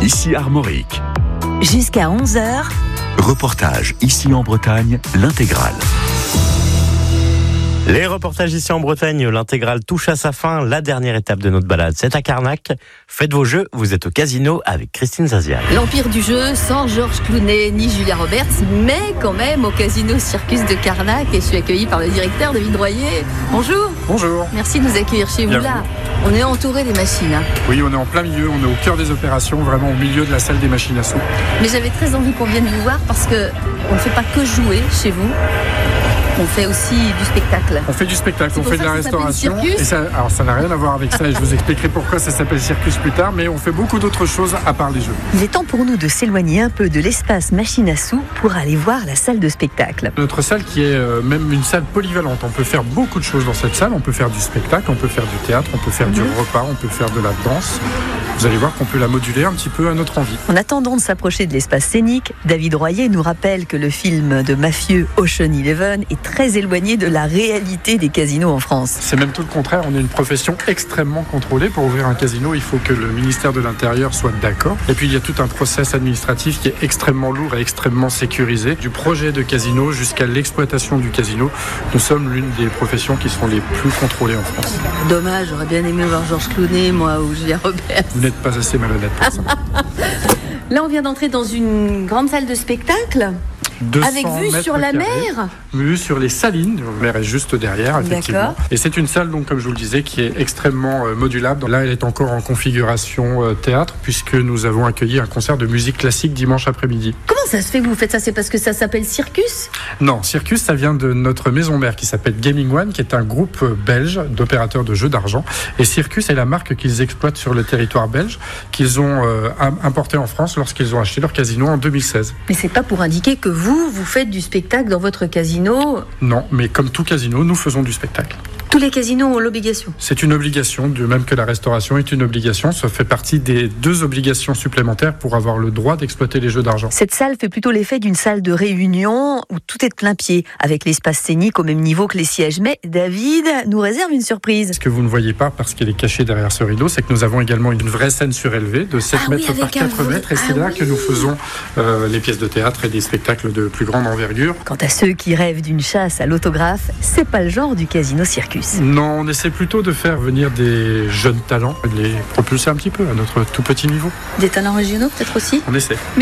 ici Armorique. Jusqu'à 11h. Reportage ici en Bretagne, l'intégrale. Les reportages ici en Bretagne, l'intégrale touche à sa fin. La dernière étape de notre balade, c'est à Carnac. Faites vos jeux, vous êtes au casino avec Christine Zazial. L'empire du jeu, sans Georges Clooney ni Julia Roberts, mais quand même au casino Circus de Carnac. Et je suis accueillie par le directeur David Royer. Bonjour. Bonjour. Merci de nous accueillir chez vous. Là, on est entouré des machines. Oui, on est en plein milieu, on est au cœur des opérations, vraiment au milieu de la salle des machines à sous. Mais j'avais très envie qu'on vienne vous voir parce que on ne fait pas que jouer chez vous. On fait aussi du spectacle. On fait du spectacle, on fait de la restauration. Et ça n'a rien à voir avec ça et je vous expliquerai pourquoi ça s'appelle Circus plus tard, mais on fait beaucoup d'autres choses à part les jeux. Il est temps pour nous de s'éloigner un peu de l'espace machine à sous pour aller voir la salle de spectacle. Notre salle qui est même une salle polyvalente. On peut faire beaucoup de choses dans cette salle. On peut faire du spectacle, on peut faire du théâtre, on peut faire du repas, on peut faire de la danse. Vous allez voir qu'on peut la moduler un petit peu à notre envie. En attendant de s'approcher de l'espace scénique, David Royer nous rappelle que le film de mafieux Ocean Eleven est très éloigné de la réalité des casinos en France. C'est même tout le contraire, on est une profession extrêmement contrôlée. Pour ouvrir un casino, il faut que le ministère de l'Intérieur soit d'accord. Et puis il y a tout un process administratif qui est extrêmement lourd et extrêmement sécurisé. Du projet de casino jusqu'à l'exploitation du casino, nous sommes l'une des professions qui sont les plus contrôlées en France. Dommage, j'aurais bien aimé voir Georges Clooney, moi, ou Julia Roberts. Vous n'êtes pas assez malhonnête pour ça. Là, on vient d'entrer dans une grande salle de spectacle. Avec vue sur la mer. Vue sur les salines, la mer est juste derrière, effectivement. D'accord. Et c'est une salle, donc, comme je vous le disais, qui est extrêmement modulable. Là, elle est encore en configuration théâtre, puisque nous avons accueilli un concert de musique classique dimanche après-midi. Comment ça se fait que vous faites ça? C'est parce que ça s'appelle Circus? Non, Circus, ça vient de notre maison mère qui s'appelle Gaming One, qui est un groupe belge d'opérateurs de jeux d'argent. Et Circus est la marque qu'ils exploitent sur le territoire belge, qu'ils ont importé en France lorsqu'ils ont acheté leur casino en 2016. Mais c'est pas pour indiquer que vous faites du spectacle dans votre casino? Non, mais comme tout casino, nous faisons du spectacle. Tous les casinos ont l'obligation? C'est une obligation, de même que la restauration est une obligation. Ça fait partie des 2 obligations supplémentaires pour avoir le droit d'exploiter les jeux d'argent. Cette salle fait plutôt l'effet d'une salle de réunion où tout est de plein pied, avec l'espace scénique au même niveau que les sièges. Mais David nous réserve une surprise. Ce que vous ne voyez pas, parce qu'elle est cachée derrière ce rideau, c'est que nous avons également une vraie scène surélevée de 7 mètres par 4 mètres. Et c'est là que nous faisons les pièces de théâtre et des spectacles de plus grande envergure. Quant à ceux qui rêvent d'une chasse à l'autographe, c'est pas le genre du casino Circus. Non, on essaie plutôt de faire venir des jeunes talents et de les propulser un petit peu à notre tout petit niveau. Des talents régionaux peut-être aussi? On essaie.